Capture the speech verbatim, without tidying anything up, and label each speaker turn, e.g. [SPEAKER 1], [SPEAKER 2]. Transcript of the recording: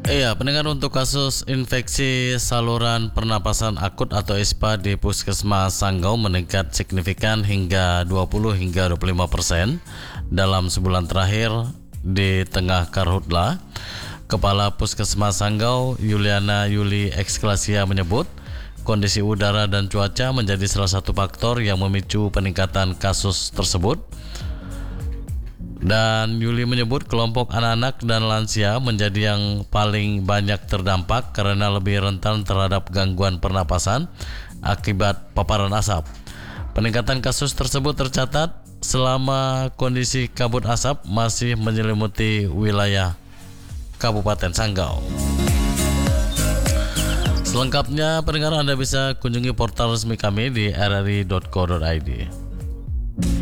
[SPEAKER 1] Iya, pendengar, untuk kasus infeksi saluran pernapasan akut atau I S P A di Puskesmas Sanggau meningkat signifikan hingga dua puluh hingga dua puluh lima persen dalam sebulan terakhir di tengah karhutla. Kepala Puskesmas Sanggau, Yuliana Yuli Eksklasia, menyebut kondisi udara dan cuaca menjadi salah satu faktor yang memicu peningkatan kasus tersebut. Dan Yuli menyebut kelompok anak-anak dan lansia menjadi yang paling banyak terdampak karena lebih rentan terhadap gangguan pernapasan akibat paparan asap. Peningkatan kasus tersebut tercatat selama kondisi kabut asap masih menyelimuti wilayah Kabupaten Sanggau. Selengkapnya, pendengar, Anda bisa kunjungi portal resmi kami di r r i dot co dot i d.